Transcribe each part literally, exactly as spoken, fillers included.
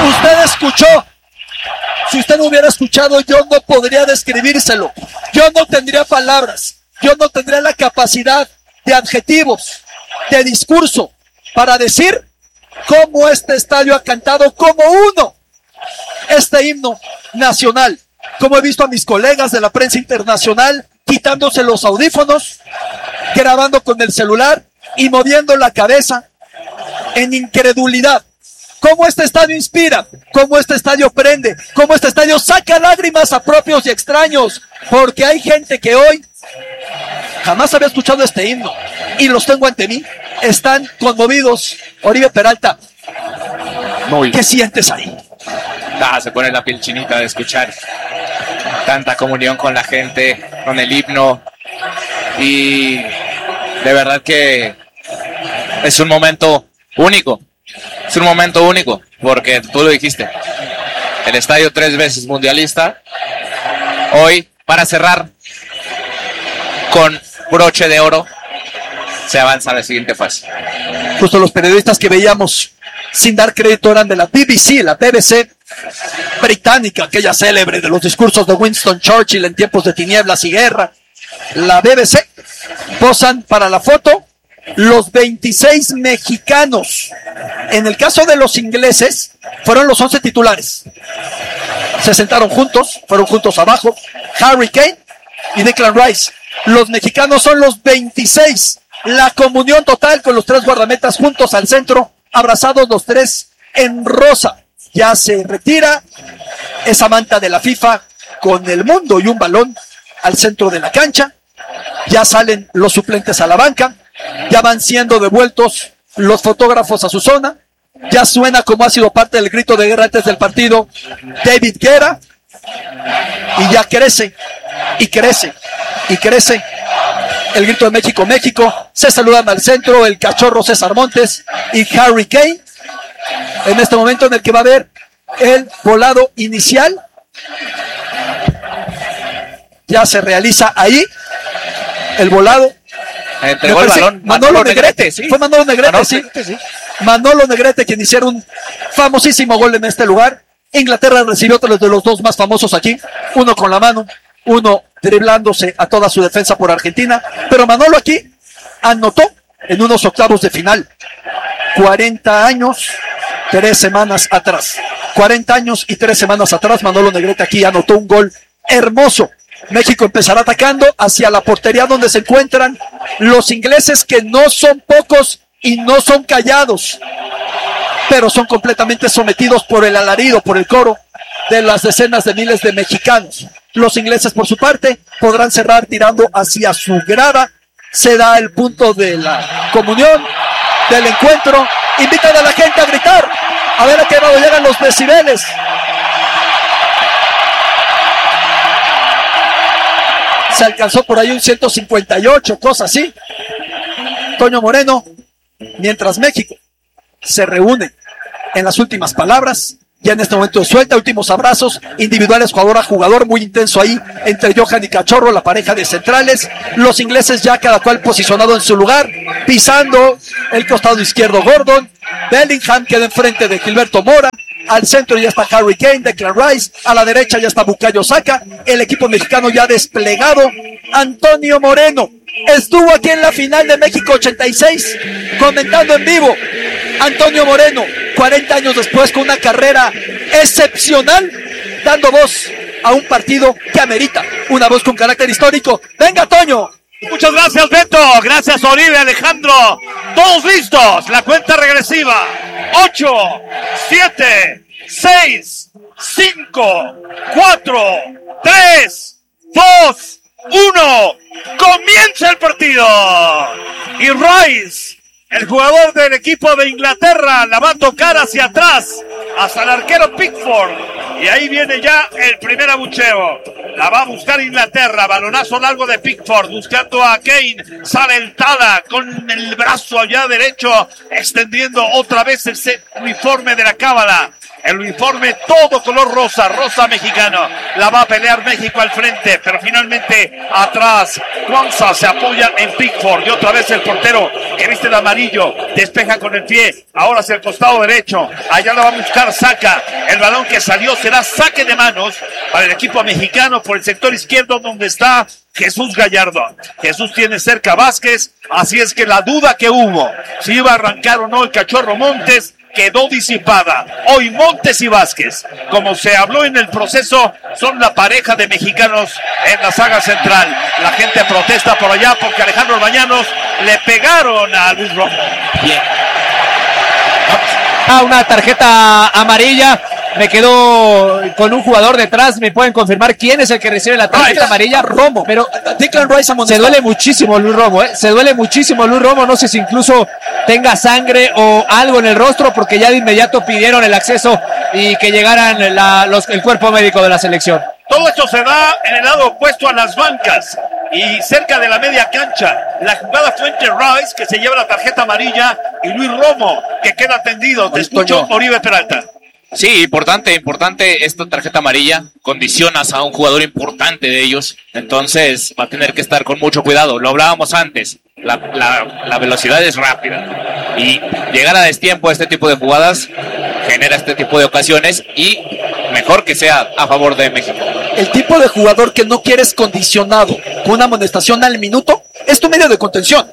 Usted escuchó. Si usted no hubiera escuchado, yo no podría describírselo. Yo no tendría palabras. Yo no tendría la capacidad de adjetivos, de discurso, para decir cómo este estadio ha cantado como uno este himno nacional. Como he visto a mis colegas de la prensa internacional quitándose los audífonos, grabando con el celular y moviendo la cabeza en incredulidad. Cómo este estadio inspira, cómo este estadio prende, cómo este estadio saca lágrimas a propios y extraños, porque hay gente que hoy jamás había escuchado este himno y los tengo ante mí, están conmovidos. Oribe Peralta, Muy. ¿qué sientes ahí? Ah, se pone la piel chinita de escuchar tanta comunión con la gente, con el himno, y de verdad que es un momento único. Es un momento único, porque tú lo dijiste, el estadio tres veces mundialista, hoy, para cerrar con broche de oro, se avanza a la siguiente fase. Justo los periodistas que veíamos, sin dar crédito, eran de la B B C, la B B C británica, aquella célebre de los discursos de Winston Churchill en tiempos de tinieblas y guerra. La B B C, posan para la foto los veintiséis mexicanos. En el caso de los ingleses, fueron los once titulares. Se sentaron juntos, fueron juntos abajo, Harry Kane y Declan Rice. Los mexicanos son los veintiséis. La comunión total con los tres guardametas juntos al centro, abrazados los tres en rosa. Ya se retira esa manta de la FIFA con el mundo y un balón al centro de la cancha. Ya salen los suplentes a la banca. Ya van siendo devueltos los fotógrafos a su zona. Ya suena, como ha sido parte del grito de guerra antes del partido, David Guerra. Y ya crece, y crece, y crece el grito de México, México. Se saludan al centro el cachorro César Montes y Harry Kane. En este momento en el que va a haber el volado inicial. Ya se realiza ahí el volado. Entregó el balón Manolo, Manolo Negrete, Negrete, sí. Fue Manolo Negrete, Manolo sí. Negrete, sí. Manolo Negrete, quien hicieron un famosísimo gol en este lugar. Inglaterra recibió otro de los dos más famosos aquí, uno con la mano, uno driblándose a toda su defensa por Argentina, pero Manolo aquí anotó en unos octavos de final, cuarenta años, tres semanas atrás, cuarenta años y tres semanas atrás, Manolo Negrete aquí anotó un gol hermoso. México empezará atacando hacia la portería donde se encuentran los ingleses, que no son pocos y no son callados, pero son completamente sometidos por el alarido, por el coro de las decenas de miles de mexicanos. Los ingleses, por su parte, podrán cerrar tirando hacia su grada. Se da el punto de la comunión, del encuentro. Invitan a la gente a gritar, a ver a qué lado llegan los decibeles. Se alcanzó por ahí un ciento cincuenta y ocho, cosa así. Toño Moreno, mientras México se reúne en las últimas palabras, ya en este momento de suelta, últimos abrazos individuales, jugador a jugador, muy intenso ahí entre Johan y Cachorro, la pareja de centrales. Los ingleses ya cada cual posicionado en su lugar, pisando el costado izquierdo Gordon. Bellingham queda enfrente de Gilberto Mora. Al centro ya está Harry Kane, Declan Rice. A la derecha ya está Bukayo Saka. El equipo mexicano ya desplegado. Antonio Moreno estuvo aquí en la final de México ochenta y seis, comentando en vivo. Antonio Moreno, cuarenta años después, con una carrera excepcional, dando voz a un partido que amerita una voz con carácter histórico. ¡Venga, Toño! Muchas gracias, Beto. Gracias, Oribe, Alejandro. Todos listos. La cuenta regresiva. Ocho, siete, seis, cinco, cuatro, tres, dos, uno. Comienza el partido. Y Rice, el jugador del equipo de Inglaterra, la va a tocar hacia atrás, hasta el arquero Pickford. Y ahí viene ya el primer abucheo. La va a buscar Inglaterra. Balonazo largo de Pickford, buscando a Kane. Sale el Tala con el brazo allá derecho, extendiendo otra vez el uniforme de la cábala. El uniforme todo color rosa, rosa mexicano. La va a pelear México al frente, pero finalmente atrás. Kwanzaa se apoya en Pickford y otra vez el portero que viste el amarillo despeja con el pie. Ahora hacia el costado derecho. Allá la va a buscar Saca. El balón que salió será saque de manos para el equipo mexicano por el sector izquierdo donde está Jesús Gallardo. Jesús tiene cerca a Vázquez, así es que la duda que hubo si iba a arrancar o no el Cachorro Montes quedó disipada. Hoy Montes y Vázquez, como se habló en el proceso, son la pareja de mexicanos en la saga central. La gente protesta por allá porque Alejandro Orbañanos le pegaron a Luis Romo. Bien. Ah, una tarjeta amarilla. Me quedo con un jugador detrás. ¿Me pueden confirmar quién es el que recibe la tarjeta Rice. amarilla? Romo. Pero Declan Rice amonestado. Se duele muchísimo Luis Romo, ¿eh? Se duele muchísimo Luis Romo. No sé si incluso tenga sangre o algo en el rostro, porque ya de inmediato pidieron el acceso y que llegaran la, los, el cuerpo médico de la selección. Todo esto se da en el lado opuesto a las bancas y cerca de la media cancha. La jugada fue entre Rice, que se lleva la tarjeta amarilla, y Luis Romo, que queda atendido. Te escucho, Oribe Peralta. Sí, importante, importante esta tarjeta amarilla. Condicionas a un jugador importante de ellos, entonces va a tener que estar con mucho cuidado. Lo hablábamos antes, la, la, la velocidad es rápida y llegar a destiempo a este tipo de jugadas genera este tipo de ocasiones y mejor que sea a favor de México. El tipo de jugador que no quieres condicionado con una amonestación al minuto es tu medio de contención.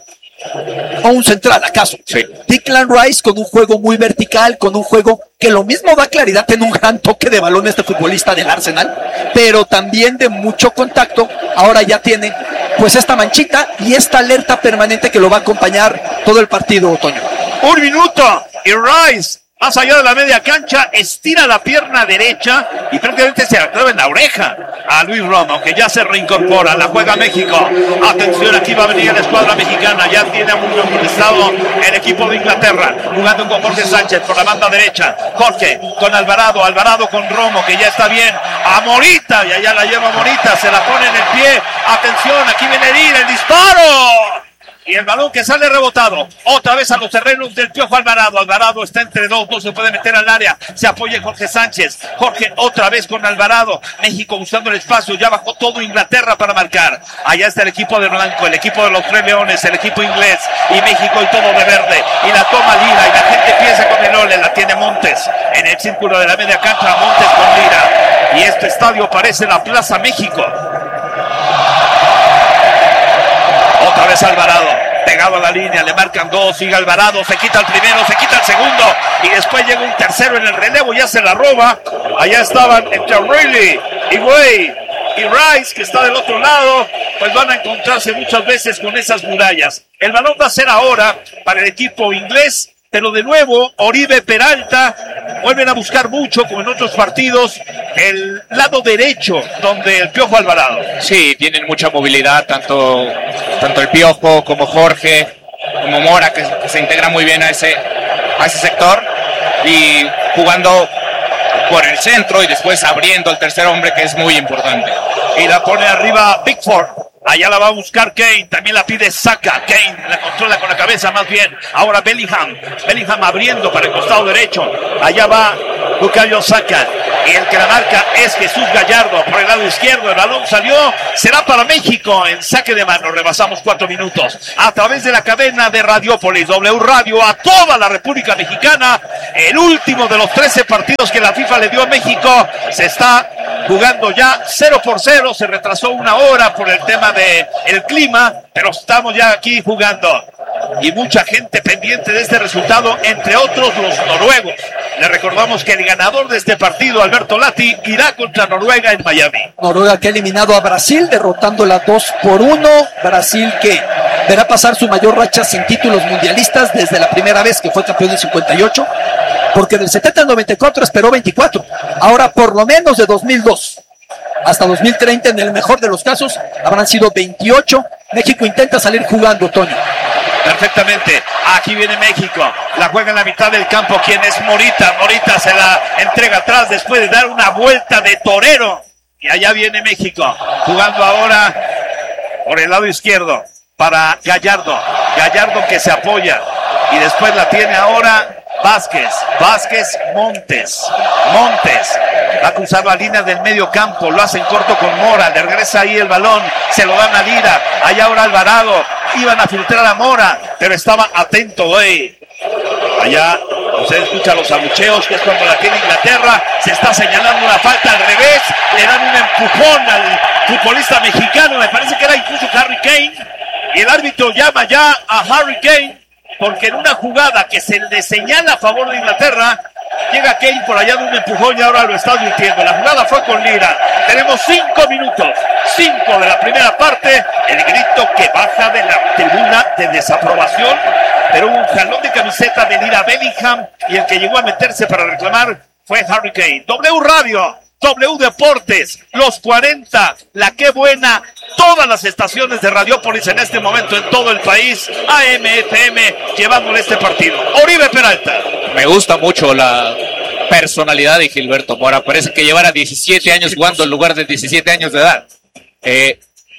O un central, ¿acaso? Sí. Declan Rice con un juego muy vertical, con un juego que lo mismo da claridad en un gran toque de balón este futbolista del Arsenal, pero también de mucho contacto. Ahora ya tiene pues esta manchita y esta alerta permanente que lo va a acompañar todo el partido, Otoño. Un minuto y Rice, más allá de la media cancha, estira la pierna derecha y prácticamente se la clava en la oreja a Luis Romo, que ya se reincorpora. La juega México. Atención, aquí va a venir la escuadra mexicana. Ya tiene un contestado el equipo de Inglaterra, jugando con Jorge Sánchez por la banda derecha. Jorge con Alvarado, Alvarado con Romo, que ya está bien. A Morita, y allá la lleva Morita, se la pone en el pie. Atención, aquí viene Lira, el disparo. Y el balón que sale rebotado, otra vez a los terrenos del Piojo Alvarado. Alvarado está entre dos, no se puede meter al área. Se apoya Jorge Sánchez. Jorge otra vez con Alvarado. México buscando el espacio, ya bajó todo Inglaterra para marcar. Allá está el equipo de blanco, el equipo de los Tres Leones, el equipo inglés. Y México y todo de verde. Y la toma Lira, y la gente piensa con el ole, la tiene Montes. En el círculo de la media cancha, Montes con Lira. Y este estadio parece la Plaza México. Otra vez Alvarado, pegado a la línea, le marcan dos, sigue Alvarado, se quita el primero, se quita el segundo, y después llega un tercero en el relevo, ya se la roba. Allá estaban entre O'Reilly y Way y Rice, que está del otro lado, pues van a encontrarse muchas veces con esas murallas. El balón va a ser ahora para el equipo inglés, pero de nuevo Oribe Peralta vuelven a buscar mucho, como en otros partidos, el lado derecho donde el Piojo Alvarado. Sí, tienen mucha movilidad, tanto, tanto el Piojo como Jorge, como Mora, que, que se integra muy bien a ese, a ese sector, y jugando por el centro y después abriendo al tercer hombre, que es muy importante. Y la pone arriba Pickford. Allá la va a buscar Kane, también la pide Saka. Kane la controla con la cabeza más bien. Ahora Bellingham, Bellingham abriendo para el costado derecho. Allá va Bukayo Saka. Y el que la marca es Jesús Gallardo por el lado izquierdo. El balón salió, será para México en saque de mano. Rebasamos cuatro minutos. A través de la cadena de Radiópolis, W Radio, a toda la República Mexicana. El último de los trece partidos que la FIFA le dio a México se está jugando ya cero por cero. Se retrasó una hora por el tema de el clima, pero estamos ya aquí jugando. Y mucha gente pendiente de este resultado, entre otros los noruegos. Le recordamos que el ganador de este partido, Alberto Lati, irá contra Noruega en Miami. Noruega que ha eliminado a Brasil, derrotándola dos por uno. Brasil que verá pasar su mayor racha sin títulos mundialistas desde la primera vez que fue campeón del cincuenta y ocho, porque del setenta al noventa y cuatro esperó veinticuatro. Ahora por lo menos de dos mil dos hasta dos mil treinta, en el mejor de los casos, habrán sido veintiocho. México intenta salir jugando, Toño. Perfectamente, aquí viene México, la juega en la mitad del campo. ¿Quién es Morita? Morita se la entrega atrás después de dar una vuelta de torero. Y allá viene México, jugando ahora por el lado izquierdo para Gallardo. Gallardo que se apoya y después la tiene ahora Vázquez, Vázquez, Montes, Montes, va a cruzar la línea del medio campo, lo hacen corto con Mora, le regresa ahí el balón, se lo dan a Lira, allá ahora Alvarado, iban a filtrar a Mora, pero estaba atento, güey. Allá, usted escucha los abucheos, que es cuando la tiene Inglaterra, se está señalando una falta al revés, le dan un empujón al futbolista mexicano, me parece que era incluso Harry Kane, y el árbitro llama ya a Harry Kane, porque en una jugada que se le señala a favor de Inglaterra, llega Kane por allá de un empujón y ahora lo está advirtiendo. La jugada fue con Lira. Tenemos cinco minutos, cinco de la primera parte. El grito que baja de la tribuna de desaprobación, pero hubo un jalón de camiseta de Lira Bellingham y el que llegó a meterse para reclamar fue Harry Kane. W Radio, W Deportes, los cuarenta, la que buena, todas las estaciones de Radiópolis en este momento en todo el país, A M F M, llevándole este partido. Oribe Peralta. Me gusta mucho la personalidad de Gilberto Mora. Parece que llevara diecisiete años jugando en lugar de diecisiete años de edad. Eh,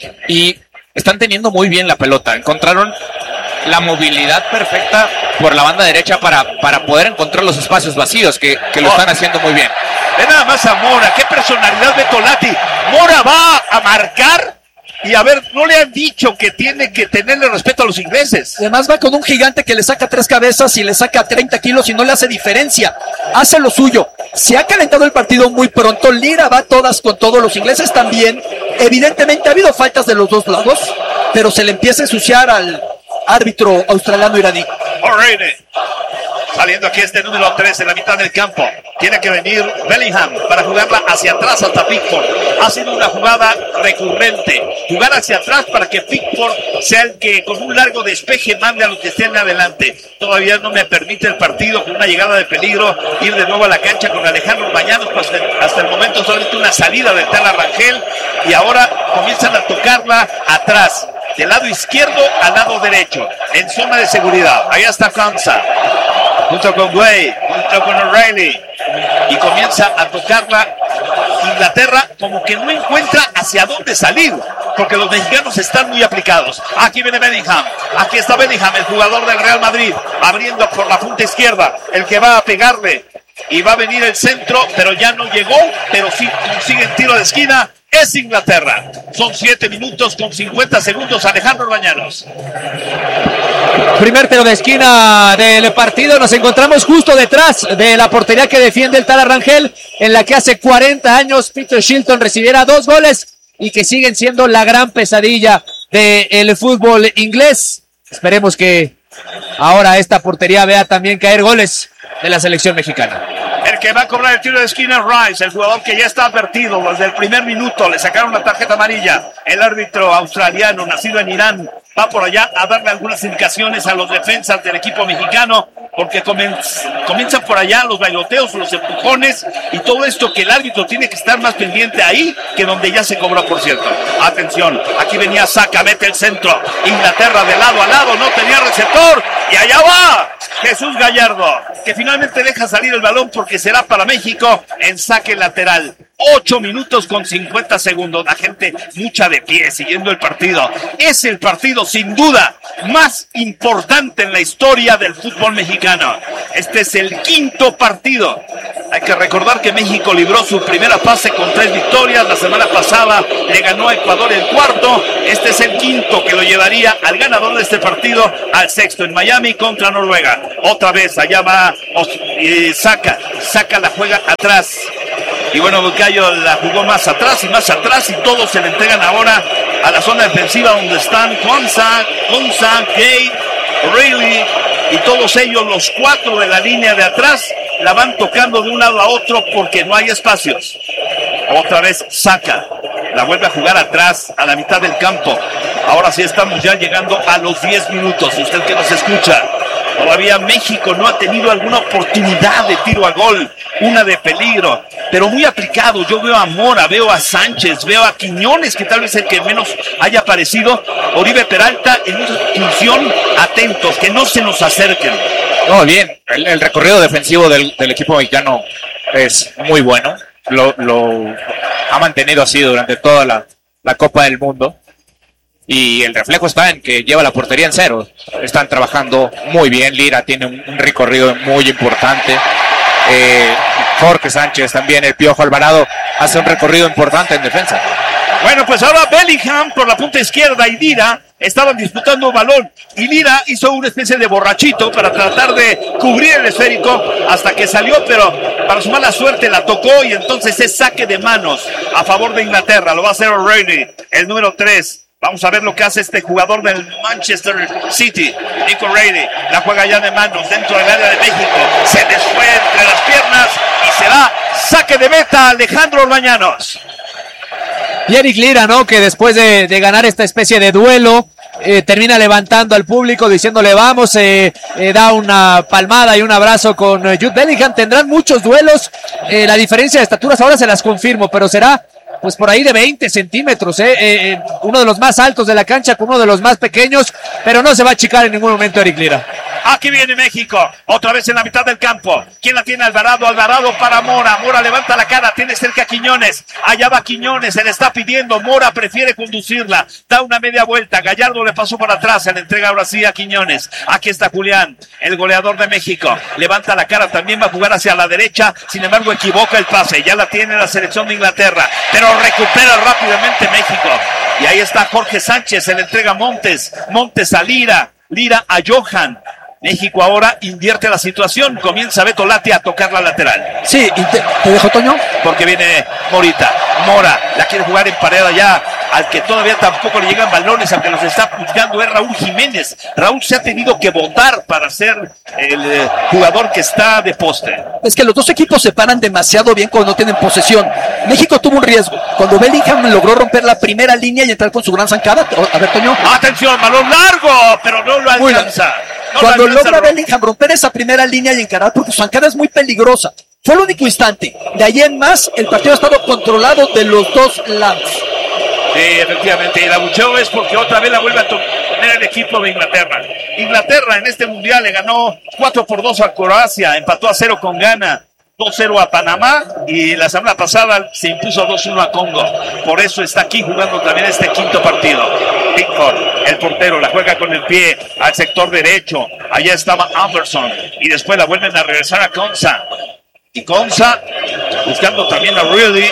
y están teniendo muy bien la pelota. Encontraron la movilidad perfecta por la banda derecha para, para poder encontrar los espacios vacíos que, que lo están haciendo muy bien. Ve nada más a Mora, qué personalidad de Tolati. Mora va a marcar y a ver, no le han dicho que tiene que tenerle respeto a los ingleses. Además va con un gigante que le saca tres cabezas y le saca treinta kilos y no le hace diferencia. Hace lo suyo. Se ha calentado el partido muy pronto. Lira va todas con todos, los ingleses también. Evidentemente ha habido faltas de los dos lados, pero se le empieza a ensuciar al árbitro australiano iraní. O'Reilly. Saliendo aquí este número tres en la mitad del campo. Tiene que venir Bellingham para jugarla hacia atrás hasta Pickford. Ha sido una jugada recurrente. Jugar hacia atrás para que Pickford sea el que con un largo despeje mande a los que estén adelante. Todavía no me permite el partido con una llegada de peligro ir de nuevo a la cancha con Alejandro Bañanos. Pues hasta el momento solamente una salida del Tala Rangel y ahora comienzan a tocarla atrás. Del lado izquierdo al lado derecho. En zona de seguridad. Ahí está Kansa. Junto con Way, junto con O'Reilly, y comienza a tocarla Inglaterra como que no encuentra hacia dónde salir, porque los mexicanos están muy aplicados. Aquí viene Bellingham, aquí está Bellingham, el jugador del Real Madrid, abriendo por la punta izquierda, el que va a pegarle, y va a venir el centro, pero ya no llegó, pero sí consigue el tiro de esquina. Es Inglaterra. Son siete minutos con cincuenta segundos. Alejandro Bañanos. Primer tiro de esquina del partido. Nos encontramos justo detrás de la portería que defiende el Tala Rangel, en la que hace cuarenta años Peter Shilton recibiera dos goles y que siguen siendo la gran pesadilla del fútbol inglés. Esperemos que ahora esta portería vea también caer goles de la selección mexicana. El que va a cobrar el tiro de esquina es Rice, el jugador que ya está advertido desde el primer minuto. Le sacaron la tarjeta amarilla. El árbitro australiano, nacido en Irán, va por allá a darle algunas indicaciones a los defensas del equipo mexicano, porque comienz- comienzan por allá los bailoteos, los empujones y todo esto que el árbitro tiene que estar más pendiente ahí que donde ya se cobró, por cierto. Atención, aquí venía Saka, mete el centro. Inglaterra de lado a lado, no tenía receptor y allá va Jesús Gallardo, que finalmente deja salir el balón porque será para México en saque lateral. Ocho minutos con cincuenta segundos. La gente mucha de pie siguiendo el partido. Es el partido sin duda más importante en la historia del fútbol mexicano. Este es el quinto partido. Hay que recordar que México libró su primera fase con tres victorias. La semana pasada le ganó a Ecuador el cuarto. Este es el quinto que lo llevaría al ganador de este partido al sexto en Miami contra Noruega. Otra vez allá va eh, Saka. Saka la juega atrás. Y bueno, Bucayo la jugó más atrás y más atrás y todos se le entregan ahora a la zona defensiva donde están Konsa, Konsa, Gay, O'Reilly y todos ellos, los cuatro de la línea de atrás, la van tocando de un lado a otro porque no hay espacios. Otra vez Saka, la vuelve a jugar atrás a la mitad del campo. Ahora sí estamos ya llegando a los diez minutos, usted que nos escucha. Todavía México no ha tenido alguna oportunidad de tiro a gol, una de peligro, pero muy aplicado. Yo veo a Mora, veo a Sánchez, veo a Quiñones, que tal vez el que menos haya aparecido. Oribe Peralta en una función, atentos, que no se nos acerquen. No, bien, el, el recorrido defensivo del, del equipo mexicano es muy bueno. Lo, lo ha mantenido así durante toda la, la Copa del Mundo. y el reflejo está en que lleva la portería en cero. Están trabajando muy bien. Lira tiene un, un recorrido muy importante. Eh, Jorge Sánchez también, el Piojo Alvarado hace un recorrido importante en defensa. Bueno, pues ahora Bellingham por la punta izquierda y Lira estaban disputando un balón y Lira hizo una especie de borrachito para tratar de cubrir el esférico hasta que salió, pero para su mala suerte la tocó y entonces es saque de manos a favor de Inglaterra. Lo va a hacer O'Reilly, el número tres. Vamos a ver lo que hace este jugador del Manchester City, Nico O'Reilly. La juega ya de manos dentro del área de México. Se les fue entre las piernas y será saque de meta Alejandro Orbañanos. Y Eric Lira, ¿no? Que después de, de ganar esta especie de duelo, eh, termina levantando al público, diciéndole vamos, eh, eh, da una palmada y un abrazo con eh, Jude Bellingham. Tendrán muchos duelos, eh, la diferencia de estaturas ahora se las confirmo, pero será pues por ahí de veinte centímetros, eh, eh, uno de los más altos de la cancha con uno de los más pequeños, pero no se va a achicar en ningún momento Eric Lira. Aquí viene México, otra vez en la mitad del campo. ¿Quién la tiene? Alvarado, Alvarado para Mora. Mora levanta la cara, tiene cerca a Quiñones. Allá va Quiñones, se le está pidiendo. Mora prefiere conducirla, da una media vuelta. Gallardo le pasó por atrás, se le entrega ahora sí a Quiñones. Aquí está Julián, el goleador de México. Levanta la cara, también va a jugar hacia la derecha. Sin embargo, equivoca el pase. Ya la tiene la selección de Inglaterra, pero recupera rápidamente México. Y ahí está Jorge Sánchez, se le entrega a Montes. Montes a Lira, Lira a Johan. México ahora invierte la situación, comienza Beto Lati a tocar la lateral. Sí, te, ¿te dejo, Toño? Porque viene Morita, Mora, la quiere jugar en pared allá, al que todavía tampoco le llegan balones, al que los está buscando es Raúl Jiménez. Raúl se ha tenido que votar para ser el eh, jugador que está de poste. Es que los dos equipos se paran demasiado bien cuando no tienen posesión. México tuvo un riesgo, cuando Bellingham logró romper la primera línea y entrar con su gran zancada. A ver, Toño. Atención, balón largo, pero no lo alcanza. No Cuando lo alcanza logra Raúl. Bellingham romper esa primera línea y encarar, porque su zancada es muy peligrosa. Fue el único instante. De ahí en más, el partido ha estado controlado de los dos lados. Sí, efectivamente, y el abucheo es porque otra vez la vuelve a tener el equipo de Inglaterra. Inglaterra en este mundial le ganó cuatro por dos a Croacia, empató a cero con Ghana, dos cero a Panamá y la semana pasada se impuso dos uno a Congo. Por eso está aquí jugando también este quinto partido. Pickford, el portero, la juega con el pie al sector derecho. Allá estaba Anderson y después la vuelven a regresar a Konsa. Y Konsa buscando también a Rudy.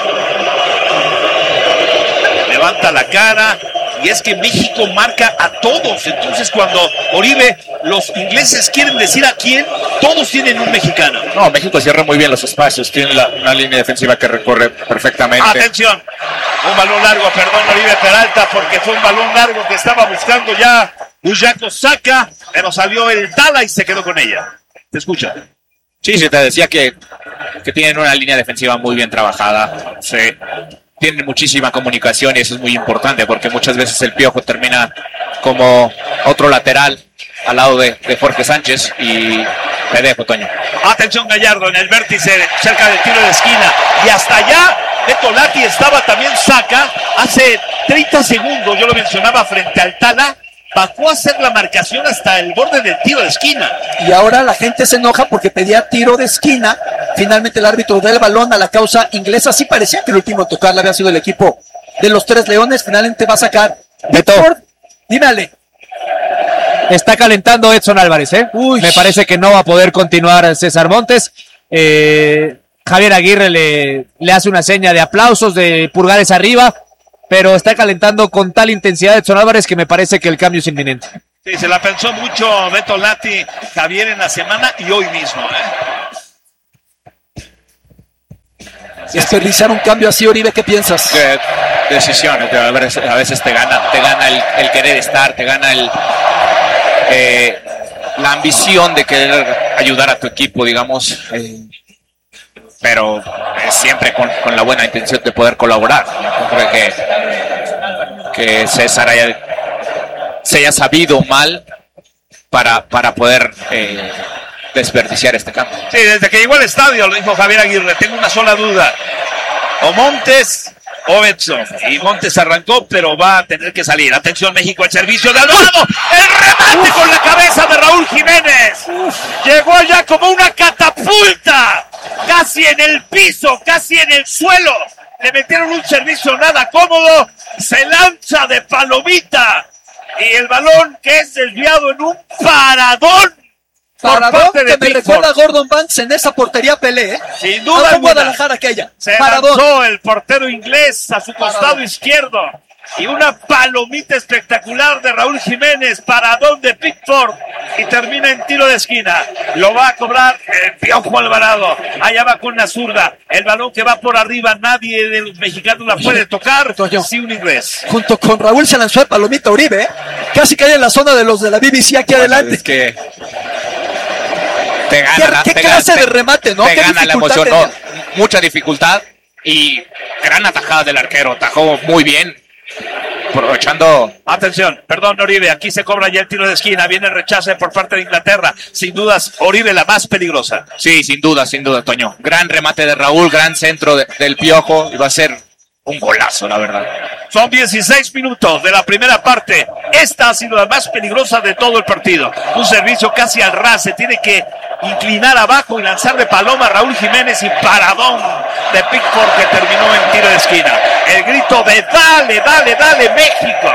Levanta la cara y es que México marca a todos. Entonces cuando Oribe, los ingleses quieren decir a quién, todos tienen un mexicano. No, México cierra muy bien los espacios, tiene la, una línea defensiva que recorre perfectamente. Atención, un balón largo, perdón Oribe Peralta, porque fue un balón largo que estaba buscando ya Uyako Saka, pero salió el Tala y se quedó con ella. Te escucha. Sí, sí, te decía que, que tienen una línea defensiva muy bien trabajada. Sí. Tienen muchísima comunicación y eso es muy importante porque muchas veces el Piojo termina como otro lateral al lado de, de Jorge Sánchez y me dejo, Toño. Atención Gallardo en el vértice cerca del tiro de esquina y hasta allá Beto Lati estaba también Saka hace treinta segundos, yo lo mencionaba frente al Tala, bajó a hacer la marcación hasta el borde del tiro de esquina. Y ahora la gente se enoja porque pedía tiro de esquina. Finalmente el árbitro da el balón a la causa inglesa. Sí parecía que el último en tocarla había sido el equipo de los Tres Leones. Finalmente va a sacar Beto. Dímale. Está calentando Edson Álvarez, ¿eh? Uy. Me parece que no va a poder continuar César Montes. Eh, Javier Aguirre le, le hace una seña de aplausos, de pulgares arriba, pero está calentando con tal intensidad Edson Álvarez que me parece que el cambio es inminente. Sí, se la pensó mucho Beto Lati, Javier en la semana y hoy mismo, ¿eh? Desperdiciar un cambio así, Oribe, ¿qué piensas? De, decisiones, de, a, veces, a veces te gana, te gana el, el querer estar, te gana el eh, la ambición de querer ayudar a tu equipo, digamos, eh, pero eh, siempre con, con la buena intención de poder colaborar. Yo creo que, que César haya, se haya sabido mal para, para poder eh, desperdiciar este campo. Sí, desde que llegó al estadio, lo dijo Javier Aguirre, tengo una sola duda, o Montes o Edson, y Montes arrancó, pero va a tener que salir. Atención México, el servicio de Alvarado, el remate con la cabeza de Raúl Jiménez, llegó allá como una catapulta, casi en el piso, casi en el suelo, le metieron un servicio nada cómodo, se lanza de palomita y el balón que es desviado en un paradón. Paradón que me Pickford. Recuerda a Gordon Banks en esa portería Pelé, ¿eh? Sin duda alguna. Guadalajara aquella. Se Paradón. lanzó el portero inglés a su costado Paradón. izquierdo. Y una palomita espectacular de Raúl Jiménez, paradón de Pickford, y termina en tiro de esquina. Lo va a cobrar el Piojo Alvarado. Allá va con la zurda. El balón que va por arriba, nadie de los mexicanos la puede tocar. Sí, un inglés. Junto con Raúl se lanzó el palomita Uribe, ¿eh? Casi cae en la zona de los de la B B C aquí bueno, adelante. Es que te gana, ¿Qué, la, qué te clase gana, de remate, no? Te ¿Qué gana la emoción, no, mucha dificultad y gran atajada del arquero. Atajó muy bien. Aprovechando. Atención, perdón Oribe, aquí se cobra ya el tiro de esquina, viene el rechace por parte de Inglaterra, sin dudas Oribe la más peligrosa. Sí, sin duda, sin duda, Toño. Gran remate de Raúl, gran centro de, del Piojo, y va a ser un golazo, la verdad. Son dieciséis minutos de la primera parte. Esta ha sido la más peligrosa de todo el partido. Un servicio casi al ras, se tiene que inclinar abajo y lanzar de paloma a Raúl Jiménez y paradón de Pickford que terminó en tiro de esquina. El grito de dale, dale, dale México.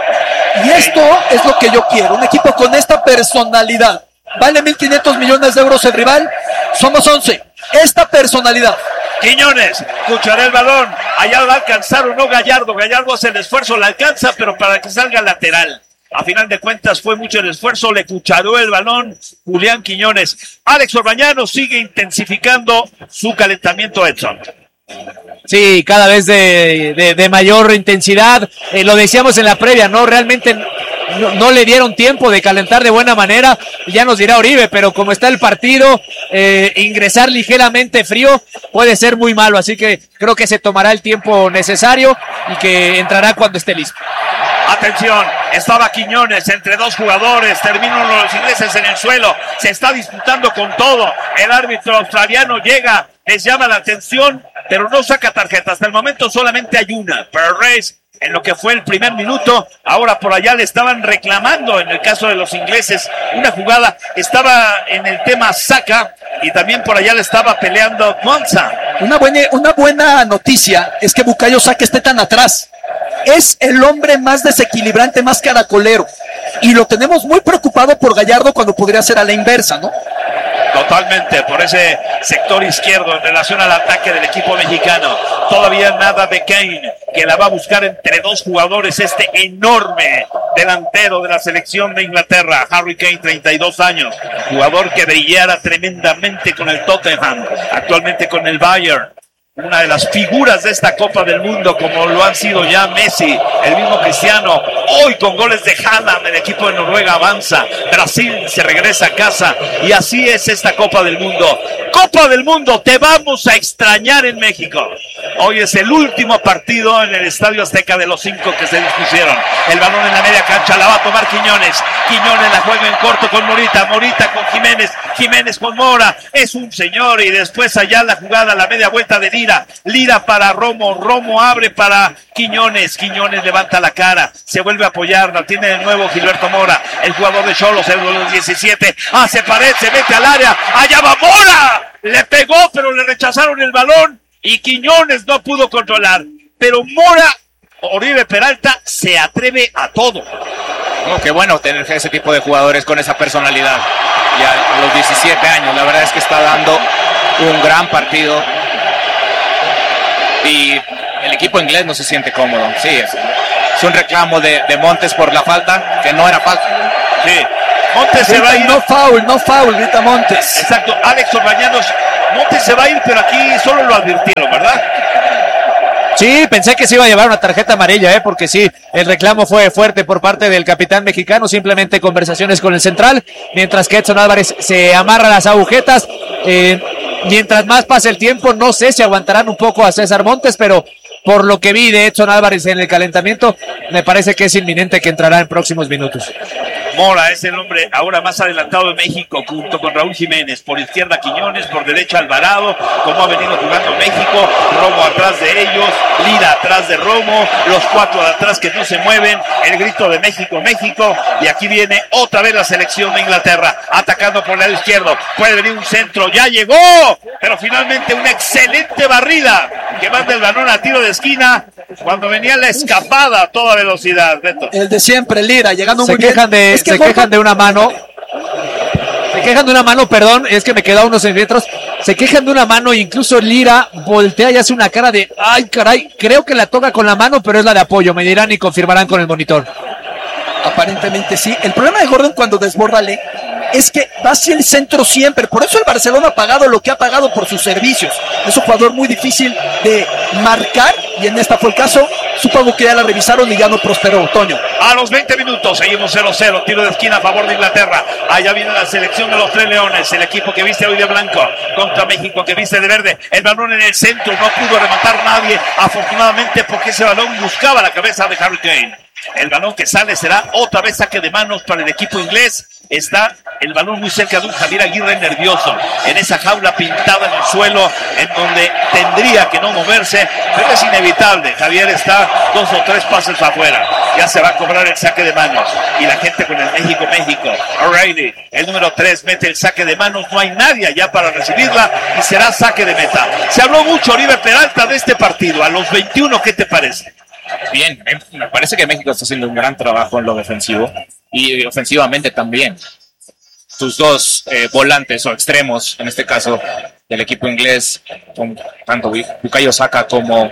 Y esto es lo que yo quiero, un equipo con esta personalidad. Vale mil quinientos millones de euros el rival, somos once. Esta personalidad. Quiñones, escuchará el balón, allá va a alcanzar o no Gallardo, Gallardo hace el esfuerzo, la alcanza, pero para que salga lateral. A final de cuentas fue mucho el esfuerzo, le cucharó el balón Julián Quiñones. Alex Orbañano sigue intensificando su calentamiento, Edson. Sí, cada vez de, de, de mayor intensidad, eh, lo decíamos en la previa, ¿no? Realmente no, no le dieron tiempo de calentar de buena manera, ya nos dirá Oribe, pero como está el partido, eh, ingresar ligeramente frío puede ser muy malo, así que creo que se tomará el tiempo necesario y que entrará cuando esté listo. Atención, estaba Quiñones entre dos jugadores, terminan los ingleses en el suelo, se está disputando con todo, el árbitro australiano llega, les llama la atención, pero no saca tarjeta, hasta el momento solamente hay una, pero Reyes, en lo que fue el primer minuto, ahora por allá le estaban reclamando, en el caso de los ingleses, una jugada, estaba en el tema Saka, y también por allá le estaba peleando Monza. Una buena, una buena noticia es que Bukayo Saka esté tan atrás. Es el hombre más desequilibrante, más caracolero. Y lo tenemos muy preocupado por Gallardo cuando podría ser a la inversa, ¿no? Totalmente, por ese sector izquierdo en relación al ataque del equipo mexicano. Todavía nada de Kane, que la va a buscar entre dos jugadores, este enorme delantero de la selección de Inglaterra, Harry Kane, treinta y dos años, jugador que brillara tremendamente con el Tottenham, actualmente con el Bayern. Una de las figuras de esta Copa del Mundo, como lo han sido ya Messi, el mismo Cristiano, hoy con goles de Haaland, el equipo de Noruega avanza, Brasil se regresa a casa, y así es esta Copa del Mundo. Copa del Mundo, te vamos a extrañar en México. Hoy es el último partido en el Estadio Azteca de los cinco que se dispusieron. El balón en la media cancha, la va a tomar Quiñones. Quiñones la juega en corto con Morita, Morita con Jiménez, Jiménez con Mora, es un señor, y después allá la jugada, la media vuelta de Lira. Lira para Romo, Romo abre para Quiñones, Quiñones levanta la cara, se vuelve a apoyar, la tiene de nuevo Gilberto Mora, el jugador de Xolos, el número diecisiete, hace pared, se mete al área, allá va Mora, le pegó pero le rechazaron el balón y Quiñones no pudo controlar, pero Mora, Oribe Peralta, se atreve a todo. Oh, qué bueno tener ese tipo de jugadores con esa personalidad, y a, a los diecisiete años, la verdad es que está dando un gran partido. Y el equipo inglés no se siente cómodo. Sí, es, es un reclamo de, de Montes por la falta, que no era falta. Sí, Montes se va a ir. No foul, no foul, grita Montes. Exacto, Alex Orbañanos, Montes se va a ir, pero aquí solo lo advirtieron, ¿verdad? Sí, pensé que se iba a llevar una tarjeta amarilla, ¿eh? Porque sí, el reclamo fue fuerte por parte del capitán mexicano, simplemente conversaciones con el central, mientras que Edson Álvarez se amarra las agujetas. Eh, mientras más pase el tiempo, no sé si aguantarán un poco a César Montes, pero por lo que vi de Edson Álvarez en el calentamiento, me parece que es inminente que entrará en próximos minutos. Mora es el hombre ahora más adelantado de México, junto con Raúl Jiménez. Por izquierda Quiñones, por derecha Alvarado, como ha venido jugando México. Romo atrás de ellos, Lira atrás de Romo, los cuatro de atrás que no se mueven. El grito de México, México. Y aquí viene otra vez la selección de Inglaterra, atacando por el lado izquierdo. Puede venir un centro, ya llegó, pero finalmente una excelente barrida que manda el balón a tiro de esquina. Cuando venía la escapada a toda velocidad, Beto. El de siempre, Lira, llegando se muy quejan bien. De, es que se Gordon, quejan de una mano. Se quejan de una mano, perdón, es que me queda unos centímetros. Se quejan de una mano e incluso Lira voltea y hace una cara de, ay caray, creo que la toca con la mano, pero es la de apoyo. Me dirán y confirmarán con el monitor. Aparentemente sí. El problema de Gordon cuando desborda Le es que va hacia el centro siempre. Por eso el Barcelona ha pagado lo que ha pagado por sus servicios. Es un jugador muy difícil de marcar y en esta fue el caso. Supongo que ya la revisaron y ya no prosperó, Toño. A los veinte minutos seguimos cero cero, tiro de esquina a favor de Inglaterra. Allá viene la selección de los Tres Leones, el equipo que viste hoy de blanco contra México que viste de verde. El balón en el centro, no pudo rematar nadie, afortunadamente, porque ese balón buscaba la cabeza de Harry Kane. El balón que sale será otra vez saque de manos para el equipo inglés. Está el balón muy cerca de un Javier Aguirre nervioso, en esa jaula pintada en el suelo, en donde tendría que no moverse, pero es inevitable. Javier está dos o tres pasos afuera. Ya se va a cobrar el saque de manos. Y la gente con el México-México. O'Reilly, el número tres, mete el saque de manos. No hay nadie allá para recibirla y será saque de meta. Se habló mucho, Oribe Peralta, de este partido. A los veintiuno, ¿qué te parece? Bien, me parece que México está haciendo un gran trabajo en lo defensivo y ofensivamente también. Sus dos eh, volantes o extremos, en este caso del equipo inglés, con tanto Bukayo Saka como,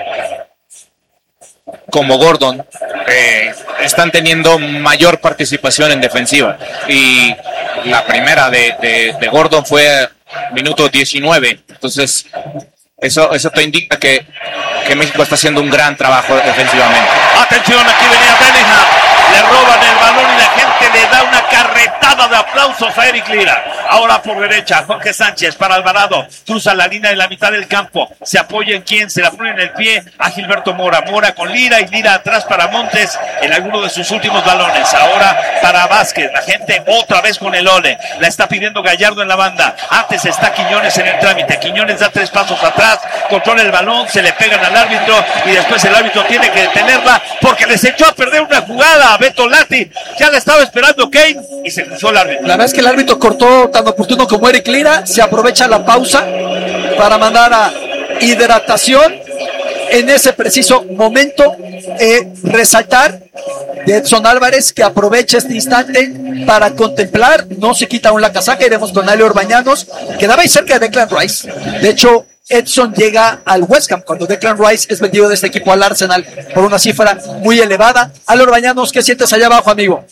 como Gordon, eh, están teniendo mayor participación en defensiva. Y la primera de, de, de Gordon fue minuto diecinueve, entonces eso, eso te indica que que México está haciendo un gran trabajo defensivamente. Atención, aquí venía Bellingham, le roban el balón y la gente le da una carretada de aplausos a Eric Lira. Ahora por derecha, Jorge Sánchez para Alvarado, cruza la línea de la mitad del campo, se apoya en quién, se la pone en el pie a Gilberto Mora, Mora con Lira y Lira atrás para Montes en alguno de sus últimos balones. Ahora para Vázquez, la gente otra vez con el ole, la está pidiendo Gallardo en la banda, antes está Quiñones en el trámite, Quiñones da tres pasos atrás, controla el balón, se le pegan al árbitro y después el árbitro tiene que detenerla porque les echó a perder una jugada a Beto Lati, ya la estaba esperando Kane y se cruzó el árbitro. La verdad es que el árbitro cortó tan oportuno como Eric Lira, se aprovecha la pausa para mandar a hidratación en ese preciso momento. Eh, resaltar de Edson Álvarez que aprovecha este instante para contemplar, no se quita aún la casaca, iremos con Ale Orbañanos, quedaba ahí cerca de Declan Rice. De hecho, Edson llega al West Ham cuando Declan Rice es vendido de este equipo al Arsenal por una cifra muy elevada. Ale Orbañanos, ¿qué sientes allá abajo, amigo?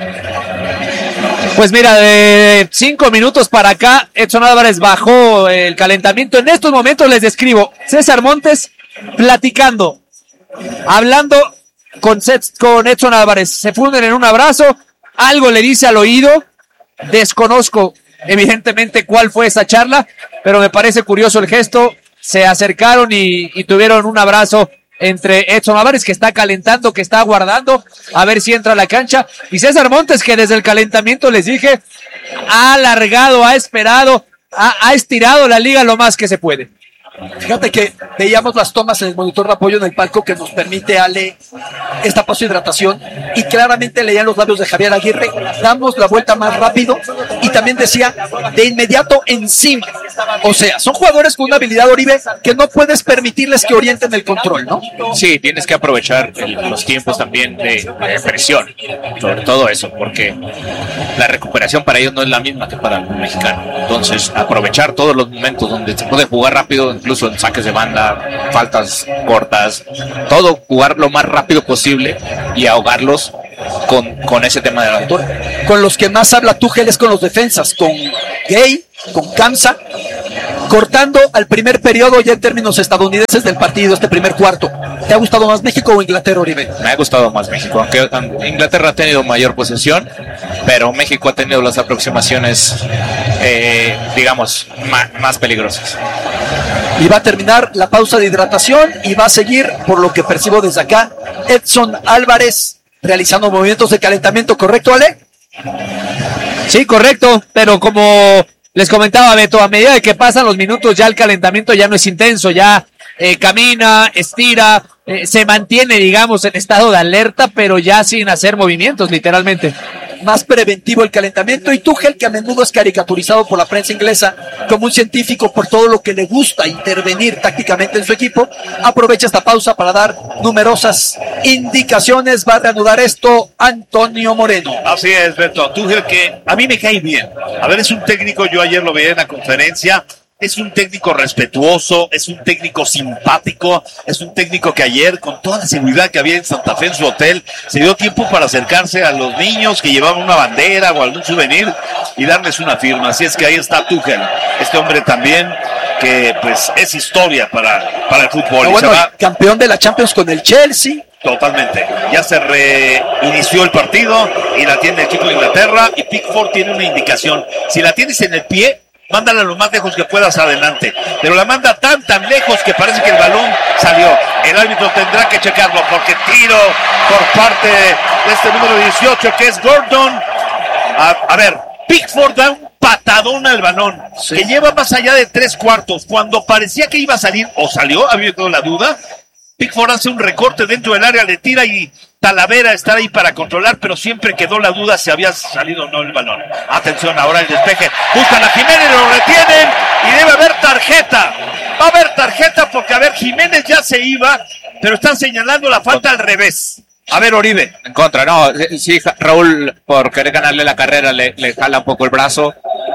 Pues mira, de cinco minutos para acá, Edson Álvarez bajó el calentamiento. En estos momentos les describo, César Montes platicando, hablando con, Seth, con Edson Álvarez. Se funden en un abrazo, algo le dice al oído, desconozco evidentemente cuál fue esa charla, pero me parece curioso el gesto. Se acercaron y, y tuvieron un abrazo entre Edson Álvarez, que está calentando, que está aguardando a ver si entra a la cancha, y César Montes, que desde el calentamiento les dije, ha alargado, ha esperado, ha, ha estirado la liga lo más que se puede. Fíjate que veíamos las tomas en el monitor de apoyo en el palco que nos permite Ale esta pausa de hidratación y claramente leían los labios de Javier Aguirre, damos la vuelta más rápido, y también decía de inmediato encima. O sea, son jugadores con una habilidad, Oribe, que no puedes permitirles que orienten el control, ¿no? Sí, tienes que aprovechar el, los tiempos también de, de presión, sobre todo eso, porque la recuperación para ellos no es la misma que para el mexicano. Entonces, aprovechar todos los momentos donde se puede jugar rápido, incluso en saques de banda, faltas cortas, todo, jugar lo más rápido posible y ahogarlos con, con ese tema de la altura. Con los que más habla Tuchel es con los defensas, con Gay, con Kamsa, cortando al primer periodo ya en términos estadounidenses del partido, este primer cuarto. ¿Te ha gustado más México o Inglaterra, Oribe? Me ha gustado más México, aunque Inglaterra ha tenido mayor posesión, pero México ha tenido las aproximaciones, eh, digamos, más, más peligrosas. Y va a terminar la pausa de hidratación y va a seguir, por lo que percibo desde acá, Edson Álvarez realizando movimientos de calentamiento, ¿correcto, Ale? Sí, correcto, pero como les comentaba Beto, a medida de que pasan los minutos ya el calentamiento ya no es intenso, ya eh, camina, estira, eh, se mantiene, digamos, en estado de alerta, pero ya sin hacer movimientos, literalmente. más preventivo el calentamiento, y Tuchel, que a menudo es caricaturizado por la prensa inglesa como un científico por todo lo que le gusta intervenir tácticamente en su equipo, aprovecha esta pausa para dar numerosas indicaciones. Va a reanudar esto Antonio Moreno. Así es, Beto. Tuchel, que a mí me cae bien. A ver, es un técnico, yo ayer lo veía en la conferencia, es un técnico respetuoso, es un técnico simpático, es un técnico que ayer, con toda la seguridad que había en Santa Fe en su hotel, se dio tiempo para acercarse a los niños que llevaban una bandera o algún souvenir y darles una firma. Así es que ahí está Tuchel, este hombre también que pues es historia para, para el fútbol. Pero y bueno, se va campeón de la Champions con el Chelsea. totalmente. Ya se reinició el partido y la tiene el equipo de Inglaterra, y Pickford tiene una indicación. Si la tienes en el pie, mándala lo más lejos que puedas adelante, pero la manda tan tan lejos que parece que el balón salió. El árbitro tendrá que checarlo, porque tiro por parte de este número dieciocho, que es Gordon. A, a ver, Pickford da un patadón al balón, sí, que lleva más allá de tres cuartos. Cuando parecía que iba a salir, o salió, había quedado la duda, Pickford hace un recorte dentro del área, le tira y Talavera está ahí para controlar, pero siempre quedó la duda si había salido o no el balón. Atención, ahora el despeje, buscan a Jiménez, lo retienen y debe haber tarjeta. Va a haber tarjeta porque, a ver, Jiménez ya se iba, pero están señalando la falta al revés. A ver, Oribe. En contra, no, sí, Raúl, por querer ganarle la carrera, le, le jala un poco el brazo